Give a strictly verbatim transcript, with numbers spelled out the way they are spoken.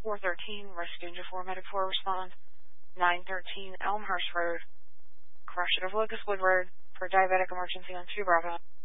four thirteen, Risk Danger four, Medic four, respond. nine thirteen, Elmhurst Road, correction of Locustwood Road, for diabetic emergency on two Bravo.